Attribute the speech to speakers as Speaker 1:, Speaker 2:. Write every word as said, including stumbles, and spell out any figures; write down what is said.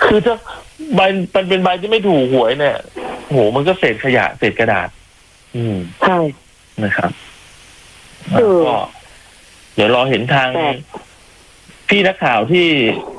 Speaker 1: คือถ้าใบมันเป็นใบที่ไม่ถูกหวยเนี่ยโหมันก็เศษขยะเศษกระดาษ อืม
Speaker 2: ใช่
Speaker 1: นะครับก็เดี๋ยวรอเห็นทางพี่นักข่าวที่